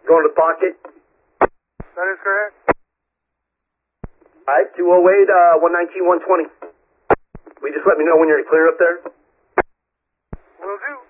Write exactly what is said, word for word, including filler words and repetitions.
Going to the pocket? That is correct. Alright, two oh eight, uh, one nineteen, one twenty. Will you just let me know when you're clear up there? Will do.